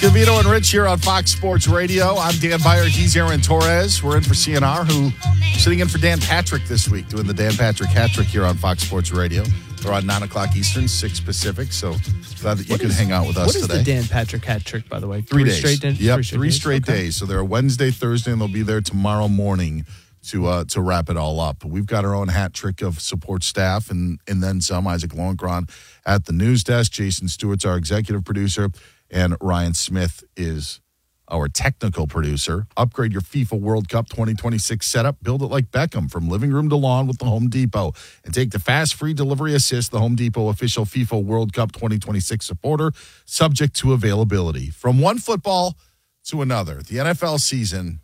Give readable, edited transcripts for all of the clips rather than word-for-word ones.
Gavito and Rich here on Fox Sports Radio. I'm Dan Beyer. He's Aaron Torres. We're in for CNR, who sitting in for Dan Patrick this week, doing the Dan Patrick hat trick here on Fox Sports Radio. They're on 9 o'clock Eastern, 6 Pacific. So glad that you could hang out with us today. What is the Dan Patrick hat trick, by the way? 3 days. Three straight Okay. days. So they're Wednesday, Thursday, and they'll be there tomorrow morning to wrap it all up. We've got our own hat trick of support staff and then some. Isaac Lowenkron at the news desk. Jason Stewart's our executive producer. And Ryan Smith is our technical producer. Upgrade your FIFA World Cup 2026 setup. Build it like Beckham from living room to lawn with the Home Depot. And take the fast, free delivery assist, the Home Depot official FIFA World Cup 2026 supporter, subject to availability. From one football to another, the NFL season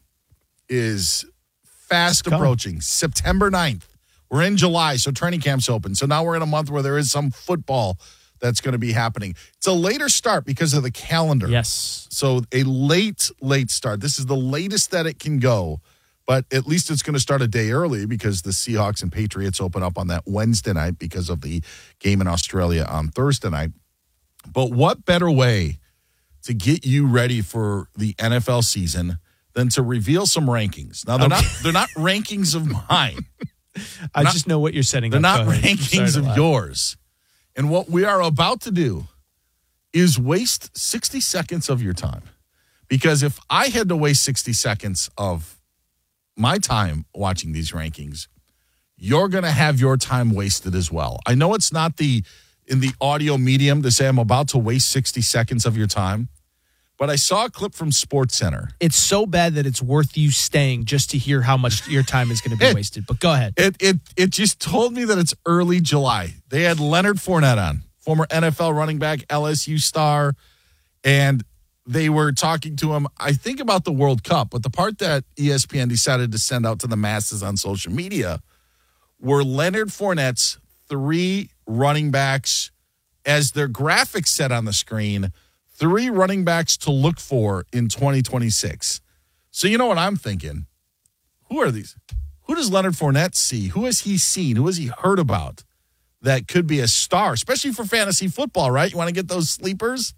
is fast approaching. September 9th. We're in July, so training camp's open. So now we're in a month where there is some football that's going to be happening. It's a later start because of the calendar. Yes. So a late start. This is the latest that it can go, but at least it's going to start a day early because the Seahawks and Patriots open up on that Wednesday night because of the game in Australia on Thursday night. But what better way to get you ready for the NFL season than to reveal some rankings? Now, they're not rankings of mine. I just know what you're setting They're up. not rankings of yours. And what we are about to do is waste 60 seconds of your time. Because if I had to waste 60 seconds of my time watching these rankings, you're going to have your time wasted as well. I know it's not in the audio medium to say I'm about to waste 60 seconds of your time, but I saw a clip from SportsCenter. It's so bad that it's worth you staying just to hear how much your time is going to be wasted. But go ahead. It just told me that it's early July. They had Leonard Fournette on, former NFL running back, LSU star, and they were talking to him, I think, about the World Cup. But the part that ESPN decided to send out to the masses on social media were Leonard Fournette's 3 running backs, as their graphics said on the screen, 3 running backs to look for in 2026. So you know what I'm thinking? Who are these? Who does Leonard Fournette see? Who has he seen? Who has he heard about that could be a star, especially for fantasy football, right? You want to get those sleepers?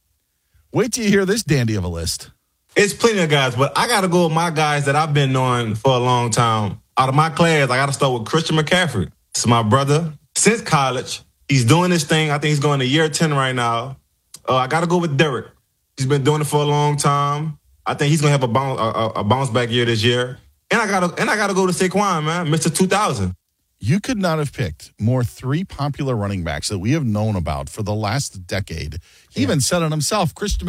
Wait till you hear this dandy of a list. It's plenty of guys, but I got to go with my guys that I've been knowing for a long time. Out of my class, I got to start with Christian McCaffrey. This is my brother since college. He's doing this thing. I think he's going to year 10 right now. I got to go with Derek. He's been doing it for a long time. I think he's going to have a bounce back year this year. And I got to go to Saquon, man, Mr. 2000. You could not have picked more 3 popular running backs that we have known about for the last decade. He even said it himself, Christian